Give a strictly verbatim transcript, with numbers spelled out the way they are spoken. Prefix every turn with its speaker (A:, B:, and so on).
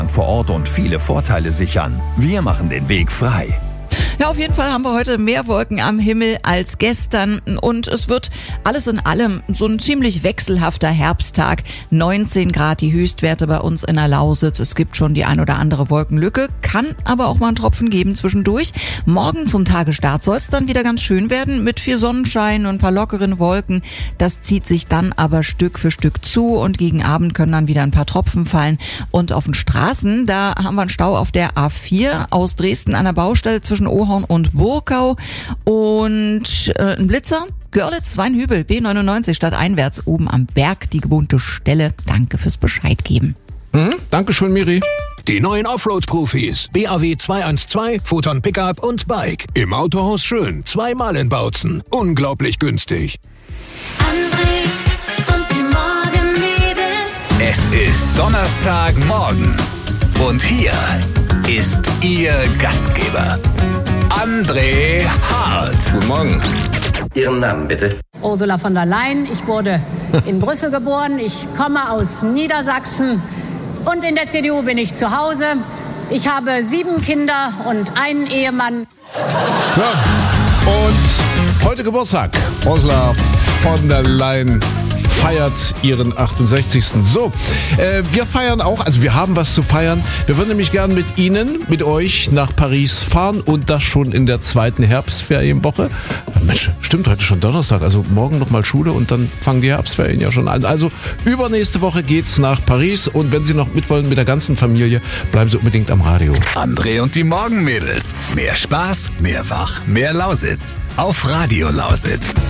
A: vor Ort und viele Vorteile sichern. Wir machen den Weg frei.
B: Ja, auf jeden Fall haben wir heute mehr Wolken am Himmel als gestern und es wird alles in allem so ein ziemlich wechselhafter Herbsttag. neunzehn Grad die Höchstwerte bei uns in der Lausitz. Es gibt schon die ein oder andere Wolkenlücke, kann aber auch mal einen Tropfen geben zwischendurch. Morgen zum Tagesstart soll es dann wieder ganz schön werden mit viel Sonnenschein und ein paar lockeren Wolken. Das zieht sich dann aber Stück für Stück zu und gegen Abend können dann wieder ein paar Tropfen fallen. Und auf den Straßen, da haben wir einen Stau auf der A vier aus Dresden an der Baustelle zwischen Ohorn und Burkau und äh, ein Blitzer. Görlitz, Weinhübel, B neunundneunzig stadteinwärts oben am Berg, die gewohnte Stelle. Danke fürs Bescheid geben.
C: Mhm, Dankeschön, Miri.
D: Die neuen Offroad-Profis. B A W zweihundertzwölf, Photon Pickup und Bike. Im Autohaus Schön. Zweimal in Bautzen. Unglaublich günstig.
E: André und die Morgenmädels.
F: Es ist Donnerstagmorgen. Und hier ist Ihr Gastgeber, André Hart.
C: Guten Morgen.
G: Ihren Namen bitte.
H: Ursula von der Leyen. Ich wurde in Brüssel geboren. Ich komme aus Niedersachsen. Und in der C D U bin ich zu Hause. Ich habe sieben Kinder und einen Ehemann.
C: So, und heute Geburtstag. Ursula von der Leyen feiert ihren achtundsechzigsten So, äh, wir feiern auch, also wir haben was zu feiern. Wir würden nämlich gern mit Ihnen, mit euch nach Paris fahren und das schon in der zweiten Herbstferienwoche. Mensch, stimmt, heute schon Donnerstag, also morgen nochmal Schule und dann fangen die Herbstferien ja schon an. Also übernächste Woche geht's nach Paris und wenn Sie noch mitwollen mit der ganzen Familie, bleiben Sie unbedingt am Radio.
F: André und die Morgenmädels. Mehr Spaß, mehr Wach, mehr Lausitz. Auf Radio Lausitz.